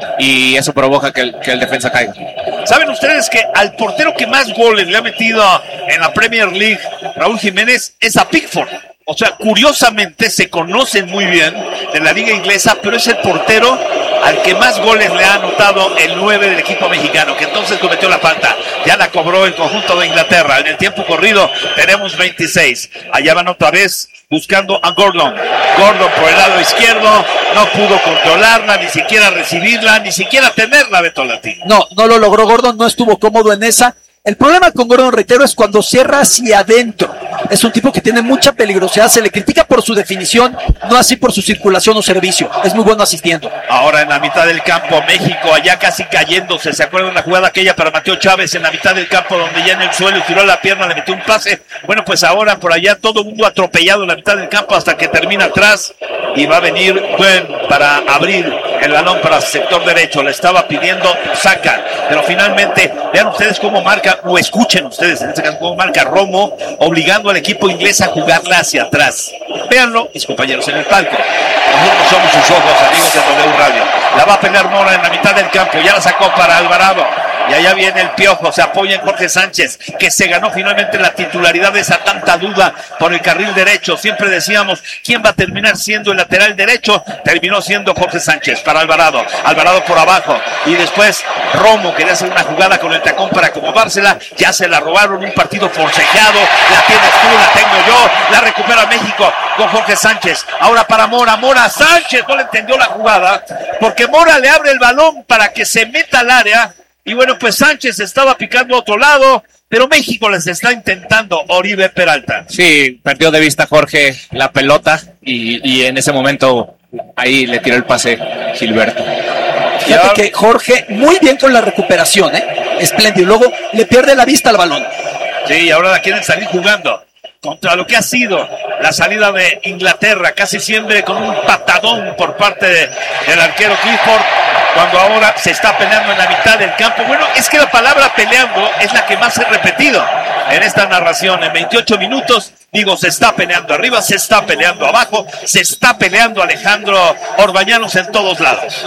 y eso provoca que el, que el defensa caiga. ¿Saben ustedes que al portero que más goles le ha metido en la Premier League, Raúl Jiménez, es a Pickford? O sea, curiosamente se conocen muy bien de la liga inglesa, pero es el portero al que más goles le ha anotado el nueve del equipo mexicano, que entonces cometió la falta. Ya la cobró el conjunto de Inglaterra. En el tiempo corrido tenemos veintiséis. Allá van otra vez buscando a Gordon. Gordon por el lado izquierdo, no pudo controlarla, ni siquiera recibirla, ni siquiera tenerla, Beto Lati. No, no lo logró Gordon, no estuvo cómodo en esa. El problema con Gordon, reitero, es cuando cierra hacia adentro. Es un tipo que tiene mucha peligrosidad, se le critica por su definición, no así por su circulación o servicio. Es muy bueno asistiendo. Ahora en la mitad del campo, México allá casi cayéndose. ¿Se acuerdan la jugada aquella para Mateo Chávez en la mitad del campo, donde ya en el suelo tiró la pierna, le metió un pase? Bueno, pues ahora por allá todo el mundo atropellado en la mitad del campo hasta que termina atrás, y va a venir Gwen para abrir el balón para el sector derecho. Le estaba pidiendo Saca, pero finalmente vean ustedes cómo marca, o escuchen ustedes en este caso cómo marca Romo, obligando al equipo inglés a jugarla hacia atrás. Véanlo, mis compañeros en el palco. Nosotros somos sus ojos, amigos de W Radio. La va a pelear Mora en la mitad del campo, ya la sacó para Alvarado. Y allá viene el Piojo, se apoya en Jorge Sánchez, que se ganó finalmente la titularidad de esa tanta duda por el carril derecho. Siempre decíamos, ¿quién va a terminar siendo el lateral derecho? Terminó siendo Jorge Sánchez para Alvarado. Alvarado por abajo. Y después Romo quería hacer una jugada con el tacón para acomodársela. Ya se la robaron, un partido forcejeado. La tienes tú, la tengo yo. La recupera México con Jorge Sánchez. Ahora para Mora. Mora Sánchez no le entendió la jugada, porque Mora le abre el balón para que se meta al área. Y bueno, pues Sánchez estaba picando a otro lado, pero México les está intentando. Oribe Peralta. Sí, perdió de vista Jorge la pelota y, y en ese momento ahí le tiró el pase Gilberto. Fíjate ahora, que Jorge muy bien con la recuperación, ¿eh? Espléndido. Luego le pierde la vista al balón. Sí, ahora la quieren salir jugando contra lo que ha sido la salida de Inglaterra, casi siempre con un patadón por parte de, del arquero Clifford, cuando ahora se está peleando en la mitad del campo. Bueno, es que la palabra peleando es la que más he repetido en esta narración. En veintiocho minutos, digo, se está peleando arriba, se está peleando abajo, se está peleando Alejandro Orbañanos en todos lados.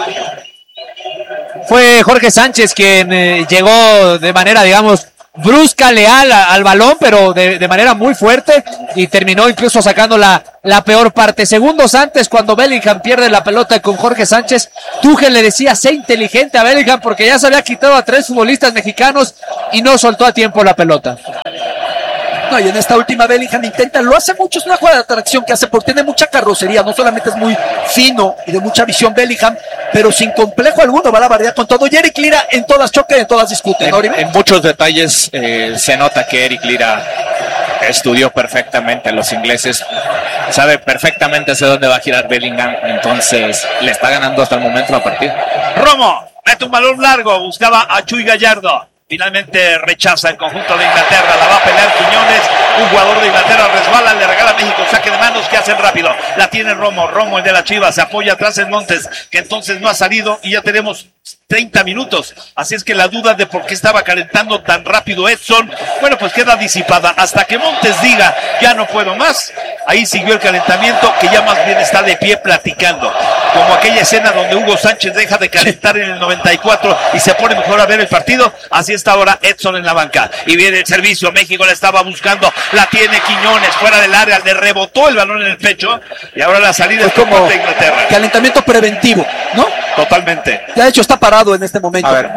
Fue Jorge Sánchez quien eh, llegó de manera, digamos, brusca, leal a, al balón, pero de, de manera muy fuerte, y terminó incluso sacando la, la peor parte. Segundos antes, cuando Bellingham pierde la pelota con Jorge Sánchez, Tuchel le decía, sé inteligente a Bellingham, porque ya se había quitado a tres futbolistas mexicanos y no soltó a tiempo la pelota. No, y en esta última Bellingham intenta, lo hace mucho, es una jugada de atracción que hace porque tiene mucha carrocería, no solamente es muy fino y de mucha visión Bellingham, pero sin complejo alguno va a la variedad con todo. Y Eric Lira en todas choca y en todas discute, ¿no, en, en muchos detalles eh, se nota que Eric Lira estudió perfectamente a los ingleses, sabe perfectamente hacia dónde va a girar Bellingham, entonces le está ganando hasta el momento la partida. Romo mete un balón largo, buscaba a Chuy Gallardo. Finalmente rechaza el conjunto de Inglaterra, la va a pelear Quiñones, un jugador de Inglaterra resbala, le regala a México, saque de manos que hacen rápido, la tiene Romo, Romo el de la Chivas, se apoya atrás en Montes, que entonces no ha salido y ya tenemos treinta minutos, así es que la duda de por qué estaba calentando tan rápido Edson, bueno pues queda disipada, hasta que Montes diga, ya no puedo más, ahí siguió el calentamiento, que ya más bien está de pie platicando, como aquella escena donde Hugo Sánchez deja de calentar en el noventa y cuatro y se pone mejor a ver el partido, así está ahora Edson en la banca, y viene el servicio, México la estaba buscando, la tiene Quiñones, fuera del área, le rebotó el balón en el pecho, y ahora la salida es como de Inglaterra. Calentamiento preventivo, ¿no? Totalmente. De hecho está parado en este momento. A ver,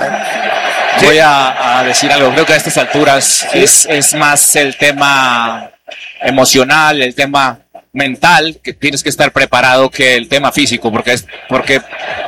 sí. Voy a, a decir algo, creo que a estas alturas sí. es, es más el tema emocional, el tema mental, que tienes que estar preparado, que el tema físico, porque es porque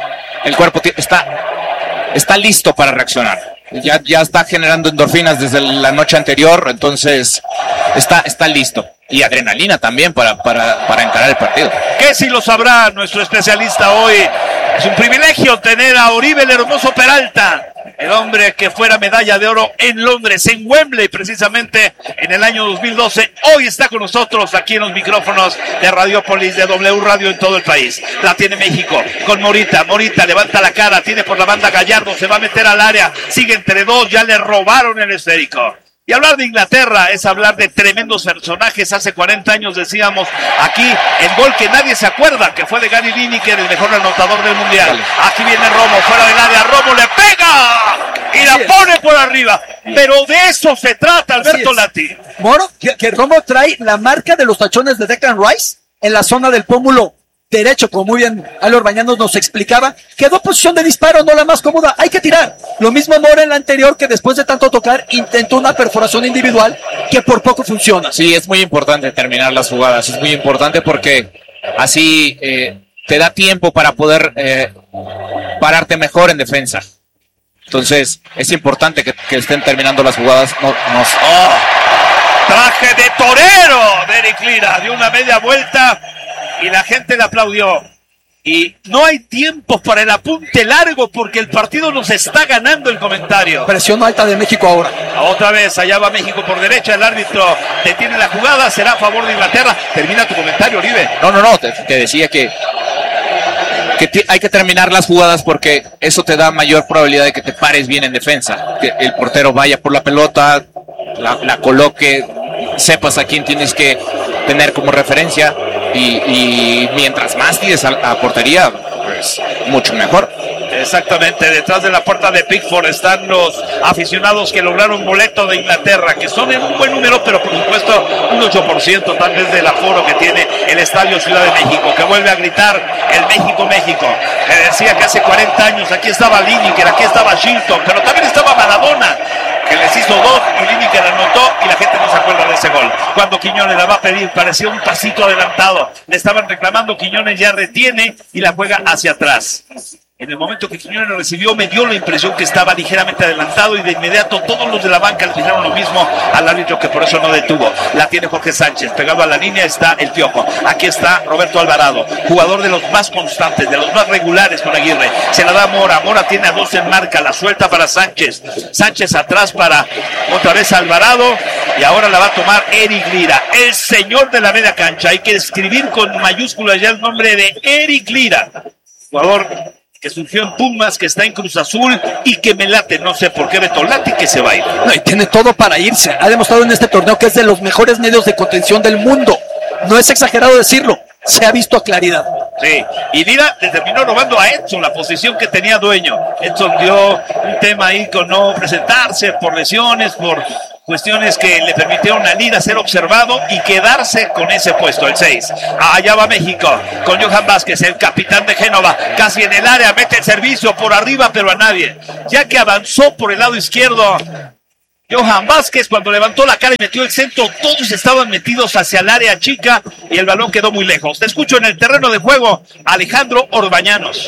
el cuerpo t- está, está listo para reaccionar. Ya, ya está generando endorfinas desde la noche anterior, entonces está, está listo. Y adrenalina también para, para, para encarar el partido. Que si lo sabrá nuestro especialista hoy. Es un privilegio tener a Oribe el Hermoso Peralta, el hombre que fuera medalla de oro en Londres, en Wembley, precisamente en el año dos mil doce. Hoy está con nosotros aquí en los micrófonos de Radiopolis, de W Radio en todo el país. La tiene México con Morita. Morita levanta la cara, tiene por la banda Gallardo, se va a meter al área, sigue entre dos, ya le robaron el esférico. Y hablar de Inglaterra es hablar de tremendos personajes. Hace cuarenta años decíamos aquí el gol que nadie se acuerda, que fue de Gary Lineker, el mejor anotador del mundial. Aquí viene Romo, fuera del área, Romo le pega y la pone por arriba. Pero de eso se trata, Alberto Lati. Moro, que, que Romo trae la marca de los tachones de Declan Rice en la zona del pómulo derecho, como muy bien Alor Bañanos nos explicaba, quedó posición de disparo, no la más cómoda, hay que tirar. Lo mismo Mora en la anterior, que después de tanto tocar, intentó una perforación individual que por poco funciona. Sí, es muy importante terminar las jugadas, es muy importante porque así eh, te da tiempo para poder eh, pararte mejor en defensa. Entonces, es importante que, que estén terminando las jugadas. No, no. Oh, traje de torero de Eric Lira, dio una media vuelta y la gente le aplaudió. Y no hay tiempo para el apunte largo porque el partido nos está ganando el comentario. Presión alta de México ahora. Otra vez, allá va México por derecha, el árbitro detiene la jugada, será a favor de Inglaterra. Termina tu comentario, Oribe. No, no, no, te, te decía que, que te, hay que terminar las jugadas porque eso te da mayor probabilidad de que te pares bien en defensa. Que el portero vaya por la pelota, la, la coloque, sepas a quién tienes que tener como referencia. Y, y mientras más tires a, a portería, pues mucho mejor. Exactamente, detrás de la puerta de Pickford están los aficionados que lograron boleto de Inglaterra, que son en un buen número, pero por supuesto un ocho por ciento tal vez del aforo que tiene el Estadio Ciudad de México, que vuelve a gritar el México, México. Me decía que hace cuarenta años aquí estaba Lineker, aquí estaba Shilton, pero también estaba Maradona, que les hizo dos y Lineker anotó y la gente no se acuerda de ese gol. Cuando Quiñones la va a pedir, parecía un pasito adelantado, le estaban reclamando, Quiñones ya retiene y la juega hacia atrás. En el momento que Quiñones lo recibió, me dio la impresión que estaba ligeramente adelantado y de inmediato todos los de la banca le dijeron lo mismo al árbitro, que por eso no detuvo. La tiene Jorge Sánchez, pegado a la línea está el Piojo. Aquí está Roberto Alvarado, jugador de los más constantes, de los más regulares con Aguirre. Se la da Mora, Mora tiene a dos en marca, la suelta para Sánchez. Sánchez atrás para otra vez Alvarado y ahora la va a tomar Eric Lira, el señor de la media cancha. Hay que escribir con mayúsculas ya el nombre de Eric Lira, jugador que surgió en Pumas, que está en Cruz Azul y que me late, no sé por qué Beto late que se va a ir. No, y tiene todo para irse. Ha demostrado en este torneo que es de los mejores medios de contención del mundo. No es exagerado decirlo, se ha visto a claridad. Sí, y Lira le terminó robando a Edson la posición que tenía dueño. Edson dio un tema ahí con no presentarse por lesiones, por cuestiones que le permitieron a Lira ser observado y quedarse con ese puesto, el seis. Allá va México, con Johan Vázquez, el capitán de Génova, casi en el área, mete el servicio por arriba, pero a nadie. Ya que avanzó por el lado izquierdo Johan Vázquez, cuando levantó la cara y metió el centro, todos estaban metidos hacia el área chica y el balón quedó muy lejos. Te escucho en el terreno de juego, Alejandro Orbañanos.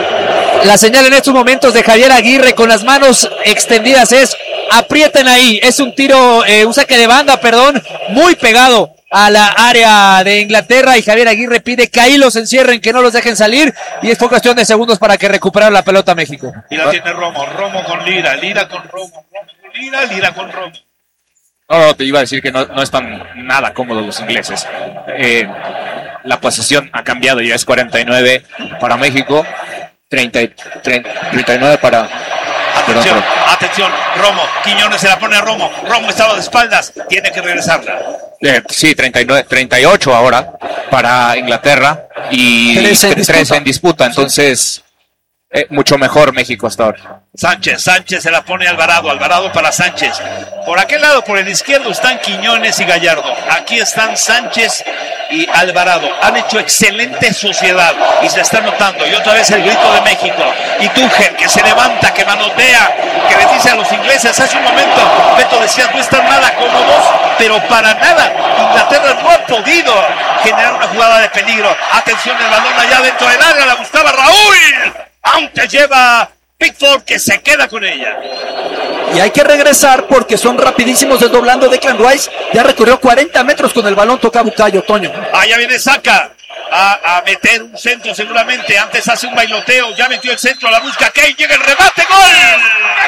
La señal en estos momentos de Javier Aguirre con las manos extendidas es: aprieten ahí. Es un tiro, eh, un saque de banda, perdón, muy pegado a la área de Inglaterra, y Javier Aguirre pide que ahí los encierren, que no los dejen salir, y fue cuestión de segundos para que recuperaran la pelota México. Y la tiene Romo, Romo con Lira, Lira con Romo, Romo. Lira, Lira con Romo. No, no, te iba a decir que no, no están nada cómodos los ingleses. Eh, la posesión ha cambiado, ya es cuarenta y nueve para México, treinta, treinta, treinta y nueve para... Atención, perdón, perdón. atención, Romo, Quiñones se la pone a Romo, Romo estaba de espaldas, tiene que regresarla. Eh, sí, treinta y nueve, treinta y ocho ahora para Inglaterra y trece en tres disputa. en disputa, entonces eh, mucho mejor México hasta ahora. Sánchez, Sánchez se la pone a Alvarado, Alvarado para Sánchez. Por aquel lado, por el izquierdo, están Quiñones y Gallardo. Aquí están Sánchez y Alvarado. Han hecho excelente sociedad y se está notando. Y otra vez el grito de México. Y Tuchel, que se levanta, que manotea, que les dice a los ingleses hace un momento, Beto decía, no están nada cómodos, pero para nada. Inglaterra no ha podido generar una jugada de peligro. Atención, el balón allá dentro del área, la buscaba Raúl. Aunque lleva Pickford, que se queda con ella. Y hay que regresar porque son rapidísimos desdoblando. Declan Rice ya recorrió cuarenta metros con el balón, toca Bukayo, Toño. Allá viene Saka a, a meter un centro seguramente. Antes hace un bailoteo, ya metió el centro, la busca Kane, llega el remate, ¡gol!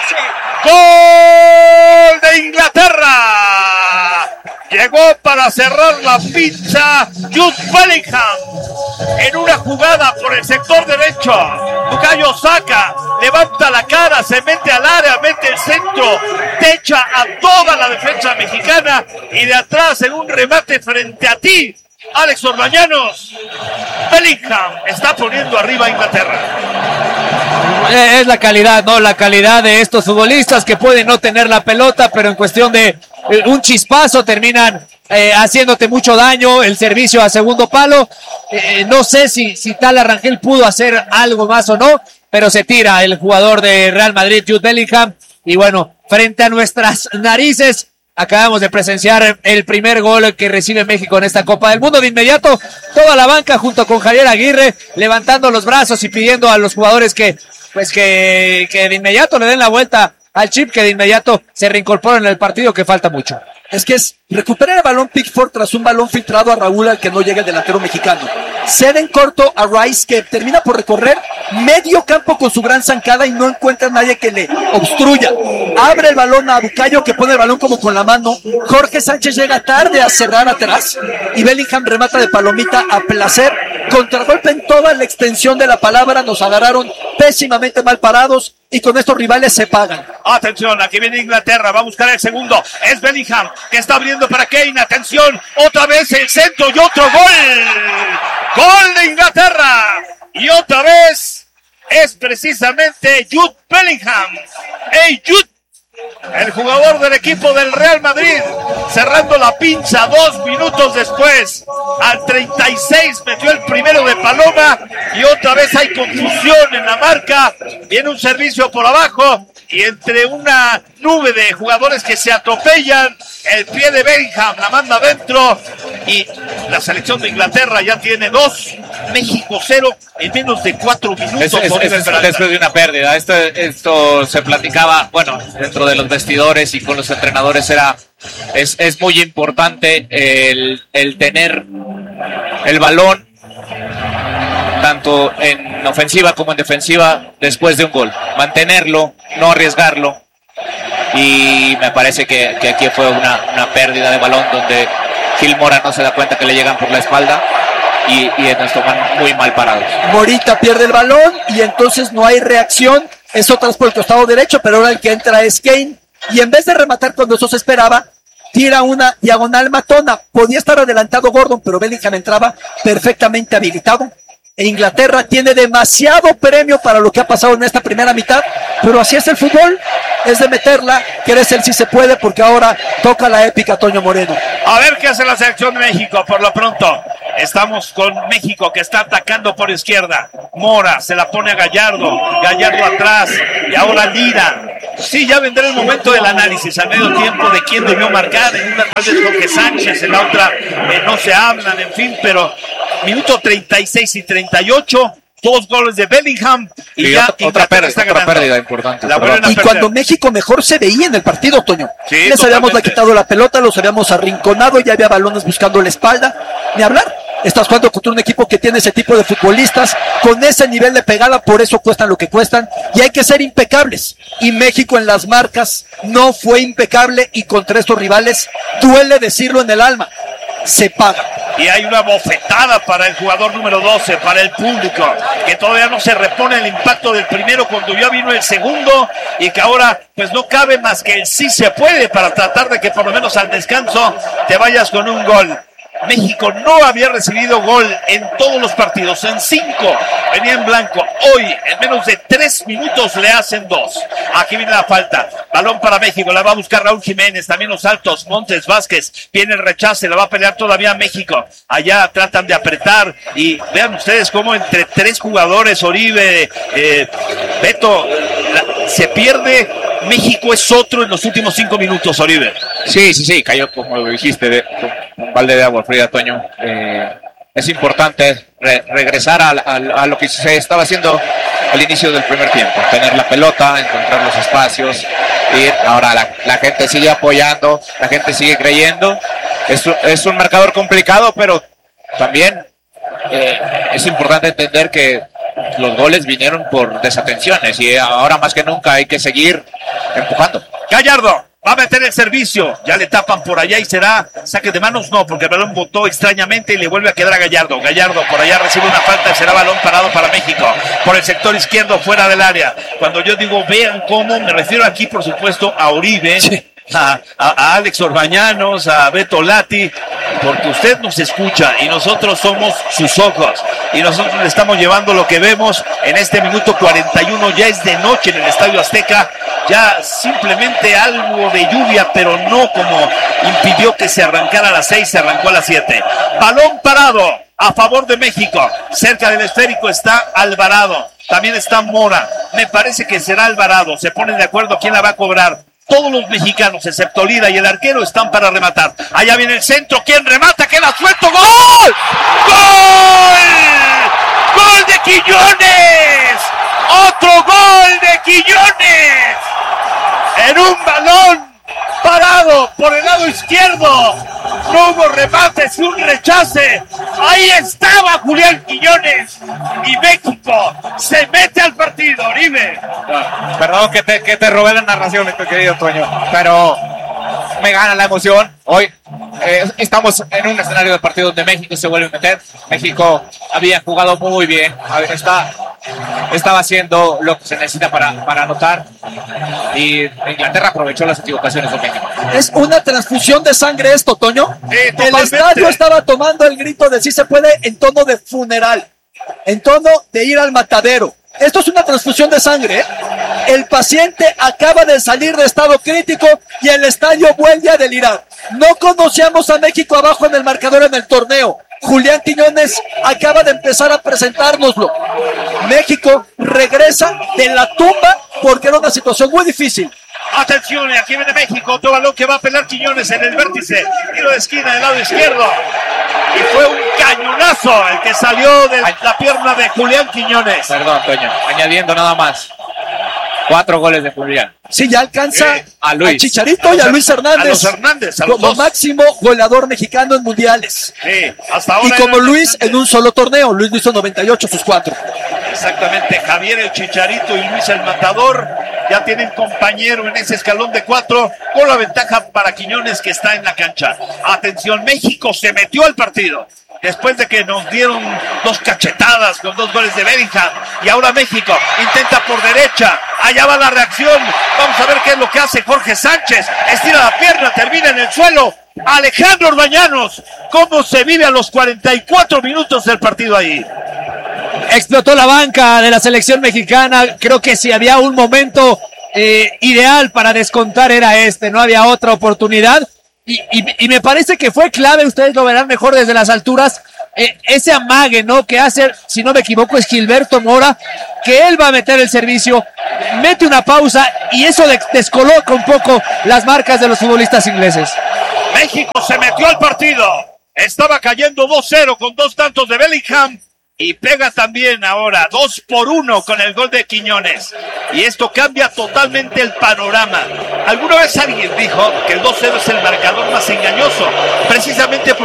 ¡Gol de Inglaterra! Llegó para cerrar la pinza Jude Bellingham en una jugada por el sector derecho. Bukayo Saka levanta la cara, se mete al área, mete el centro, techa a toda la defensa mexicana y de atrás en un remate frente a ti, Alex Orbañanos, Bellingham está poniendo arriba a Inglaterra. Es la calidad, ¿no? La calidad de estos futbolistas que pueden no tener la pelota, pero en cuestión de eh, un chispazo terminan eh, haciéndote mucho daño. El servicio a segundo palo. Eh, no sé si, si Tala Rangel pudo hacer algo más o no, pero se tira el jugador de Real Madrid, Jude Bellingham. Y bueno, frente a nuestras narices, acabamos de presenciar el primer gol que recibe México en esta Copa del Mundo. De inmediato, toda la banca junto con Javier Aguirre levantando los brazos y pidiendo a los jugadores que, pues que, que de inmediato le den la vuelta al chip, que de inmediato se reincorporen en el partido, que falta mucho. Es que es recuperar el balón Pickford tras un balón filtrado a Raúl al que no llega el delantero mexicano. Cede en corto a Rice, que termina por recorrer medio campo con su gran zancada y no encuentra a nadie que le obstruya. Abre el balón a Bukayo, que pone el balón como con la mano. Jorge Sánchez llega tarde a cerrar atrás y Bellingham remata de palomita a placer. Contragolpe en toda la extensión de la palabra. Nos agarraron pésimamente mal parados y con estos rivales se pagan. Atención, aquí viene Inglaterra, va a buscar el segundo. Es Bellingham, que está abriendo para Kane. Atención, otra vez el centro y otro gol. Gol de Inglaterra. Y otra vez es precisamente Jude Bellingham. ¡Hey, Jude! El jugador del equipo del Real Madrid, cerrando la pinza dos minutos después. Al treinta y seis metió el primero de Paloma y otra vez hay confusión en la marca. Viene un servicio por abajo y entre una nube de jugadores que se atropellan, el pie de Bellingham la manda adentro y la selección de Inglaterra ya tiene dos, México cero en menos de cuatro minutos. Es, es, es, es después de una pérdida. Esto, esto se platicaba, bueno, dentro de los vestidores y con los entrenadores era, es, es muy importante el, el tener el balón tanto en ofensiva como en defensiva después de un gol, mantenerlo, no arriesgarlo, y me parece que, que aquí fue una, una pérdida de balón donde Gil Mora no se da cuenta que le llegan por la espalda y, y nos toman muy mal parados. Morita pierde el balón y entonces no hay reacción. Es otra vez por el costado derecho, pero ahora el que entra es Kane y en vez de rematar cuando eso se esperaba, tira una diagonal matona. Podía estar adelantado Gordon, pero Bellingham entraba perfectamente habilitado. E Inglaterra tiene demasiado premio para lo que ha pasado en esta primera mitad, pero así es el fútbol, es de meterla, querés el sí se puede, porque ahora toca la épica Toño Moreno. A ver qué hace la selección de México. Por lo pronto estamos con México, que está atacando por izquierda. Mora se la pone a Gallardo, Gallardo atrás y ahora Lira. Sí, ya vendrá el momento del análisis al medio tiempo de quién debió marcar. En una tal vez Jorge Sánchez, en la otra eh, no se hablan, en fin, pero minuto treinta y seis y treinta y ocho, dos goles de Bellingham y, y ya otra, otra, pérdida, está otra pérdida importante. La y cuando México mejor se veía en el partido, Toño. Sí, les totalmente. Habíamos quitado la pelota, los habíamos arrinconado, ya había balones buscando la espalda. Ni hablar, Estás jugando contra un equipo que tiene ese tipo de futbolistas, con ese nivel de pegada, por eso cuestan lo que cuestan, y hay que ser impecables. Y México en las marcas no fue impecable, y contra estos rivales, duele decirlo en el alma, se paga. Y hay una bofetada para el jugador número doce, para el público, que todavía no se repone el impacto del primero cuando ya vino el segundo, y que ahora pues no cabe más que el sí se puede para tratar de que por lo menos al descanso te vayas con un gol. México no había recibido gol en todos los partidos, en cinco venía en blanco. Hoy, en menos de tres minutos, le hacen dos. Aquí viene la falta, balón para México, la va a buscar Raúl Jiménez, también los altos, Montes, Vázquez, viene el rechace, la va a pelear todavía México. Allá tratan de apretar, y vean ustedes cómo entre tres jugadores, Oribe, eh, Beto, la, se pierde. México es otro en los últimos cinco minutos, Oribe. Sí, sí, sí, cayó como lo dijiste, de, con un balde de agua fría, Toño. Eh, es importante re- regresar a, a, a lo que se estaba haciendo al inicio del primer tiempo, tener la pelota, encontrar los espacios, ir. Ahora la, la gente sigue apoyando, la gente sigue creyendo. Es, es un marcador complicado, pero también eh, es importante entender que los goles vinieron por desatenciones, y ahora más que nunca hay que seguir empujando. Gallardo va a meter el servicio, ya le tapan por allá y será saque de manos, no, porque el balón botó extrañamente y le vuelve a quedar a Gallardo. Gallardo por allá recibe una falta y será balón parado para México, por el sector izquierdo fuera del área. Cuando yo digo vean cómo, me refiero aquí por supuesto a Oribe, sí. A, a, a Alex Orbañanos, a Beto Lati, porque usted nos escucha y nosotros somos sus ojos, y nosotros le estamos llevando lo que vemos en este minuto cuarenta y uno. Ya es de noche en el Estadio Azteca, ya simplemente algo de lluvia, pero no como impidió que se arrancara a las seis, se arrancó a las siete. Balón parado a favor de México, cerca del esférico está Alvarado, también está Mora, me parece que será Alvarado, se ponen de acuerdo quién la va a cobrar. Todos los mexicanos, excepto Lida y el arquero, están para rematar. Allá viene el centro. ¿Quién remata? Queda suelto. ¡Gol! ¡Gol! ¡Gol de Quiñones! ¡Otro gol de Quiñones! En un balón parado por el lado izquierdo. No hubo remates, un rechace. Ahí estaba Julián Quiñones. Y México se mete al partido, Oribe. Perdón que te, que te robé la narración, mi querido Toño, pero me gana la emoción. Hoy eh, estamos en un escenario de partido donde México se vuelve a meter. México había jugado muy bien, está, estaba haciendo lo que se necesita para, para anotar, y Inglaterra aprovechó las equivocaciones de México. Es una transfusión de sangre esto, Toño. Sí, el estadio estaba tomando el grito de sí se puede en tono de funeral, en tono de ir al matadero. Esto es una transfusión de sangre, ¿eh? El paciente acaba de salir de estado crítico y el estadio vuelve a delirar. No conocíamos a México abajo en el marcador en el torneo. Julián Quiñones acaba de empezar a presentárnoslo. México regresa de la tumba porque era una situación muy difícil. Atención, aquí viene México, otro balón que va a pelar Quiñones en el vértice, tiro de esquina del lado izquierdo, y fue un cañonazo el que salió de la pierna de Julián Quiñones. Perdón, Toño, añadiendo nada más, cuatro goles de Julián. Sí, ya alcanza Sí, a Luis. a Chicharito y a Luis Hernández, a los Hernández, a los como dos. máximo goleador mexicano en mundiales. Sí, hasta ahora Y como era Luis Hernández. en un solo torneo. Luis hizo noventa y ocho sus cuatro. Exactamente, Javier el Chicharito y Luis el Matador ya tienen compañero en ese escalón de cuatro, con la ventaja para Quiñones que está en la cancha. Atención, México se metió al partido después de que nos dieron dos cachetadas con dos goles de Bellingham, y ahora México intenta por derecha, allá va la reacción, vamos a ver qué es lo que hace Jorge Sánchez, estira la pierna, termina en el suelo. Alejandro Orbañanos, cómo se vive a los cuarenta y cuatro minutos del partido ahí. Explotó la banca de la selección mexicana. Creo que si había un momento eh, ideal para descontar era este, no había otra oportunidad. Y, y, y me parece que fue clave, ustedes lo verán mejor desde las alturas, eh, ese amague, ¿no? Que hace, si no me equivoco, es Gilberto Mora, que él va a meter el servicio, mete una pausa y eso de- descoloca un poco las marcas de los futbolistas ingleses. México se metió al partido. Estaba cayendo dos cero con dos tantos de Bellingham. Y pega también ahora dos por uno con el gol de Quiñones. Y esto cambia totalmente el panorama. Alguna vez alguien dijo que el dos cero es el marcador más engañoso. Precisamente por